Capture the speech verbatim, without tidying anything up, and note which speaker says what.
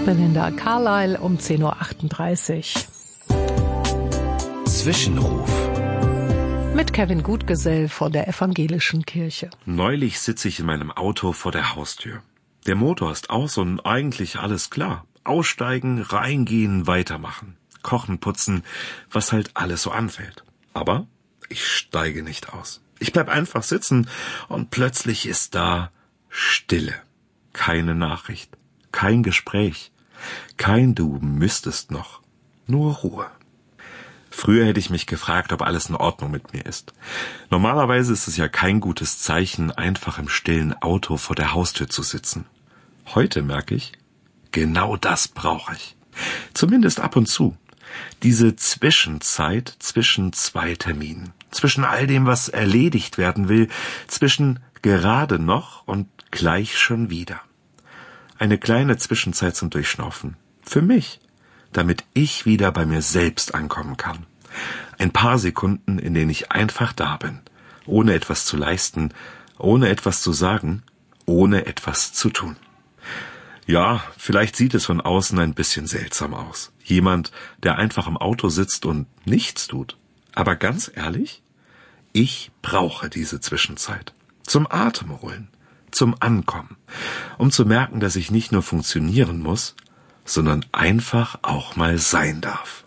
Speaker 1: Belinda Carlisle um zehn Uhr achtunddreißig.
Speaker 2: Zwischenruf.
Speaker 1: Mit Kevin Gutgesell von der Evangelischen Kirche.
Speaker 3: Neulich sitze ich in meinem Auto vor der Haustür. Der Motor ist aus und eigentlich alles klar. Aussteigen, reingehen, weitermachen. Kochen, putzen, was halt alles so anfällt. Aber ich steige nicht aus. Ich bleib einfach sitzen und plötzlich ist da Stille. Keine Nachricht, kein Gespräch, kein Du müsstest noch, nur Ruhe. Früher hätte ich mich gefragt, ob alles in Ordnung mit mir ist. Normalerweise ist es ja kein gutes Zeichen, einfach im stillen Auto vor der Haustür zu sitzen. Heute merke ich, genau das brauche ich. Zumindest ab und zu. Diese Zwischenzeit zwischen zwei Terminen. Zwischen all dem, was erledigt werden will. Zwischen gerade noch und gleich schon wieder. Eine kleine Zwischenzeit zum Durchschnaufen. Für mich. Damit ich wieder bei mir selbst ankommen kann. Ein paar Sekunden, in denen ich einfach da bin. Ohne etwas zu leisten. Ohne etwas zu sagen. Ohne etwas zu tun. Ja, vielleicht sieht es von außen ein bisschen seltsam aus. Jemand, der einfach im Auto sitzt und nichts tut. Aber ganz ehrlich, ich brauche diese Zwischenzeit. Zum Atem holen, zum Ankommen. Um zu merken, dass ich nicht nur funktionieren muss, sondern einfach auch mal sein darf.